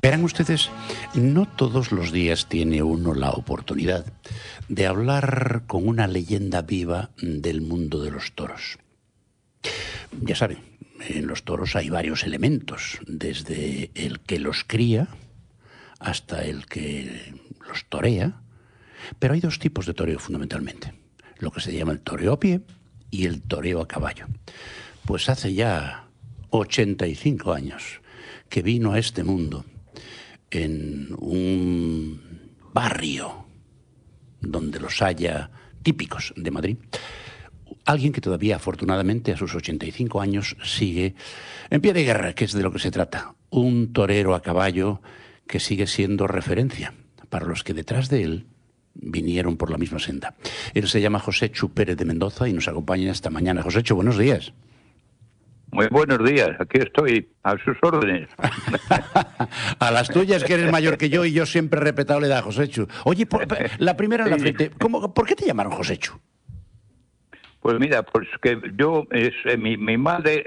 Verán ustedes, no todos los días tiene uno la oportunidad de hablar con una leyenda viva del mundo de los toros. Ya saben, en los toros hay varios elementos, desde el que los cría hasta el que los torea, pero hay dos tipos de toreo fundamentalmente, lo que se llama el toreo a pie y el toreo a caballo. Pues hace ya 85 años que vino a este mundo en un barrio donde los haya típicos de Madrid, alguien que todavía afortunadamente a sus 85 años sigue en pie de guerra, que es de lo que se trata, un torero a caballo que sigue siendo referencia para los que detrás de él vinieron por la misma senda. Él se llama Joséchu Pérez de Mendoza y nos acompaña esta mañana. Joséchu, buenos días. Muy buenos días, aquí estoy, a sus órdenes. A las tuyas, que eres mayor que yo y yo siempre he respetado la edad, Joséchu. Oye, la primera en la frente, ¿por qué te llamaron Joséchu? Pues mira, pues que yo, mi madre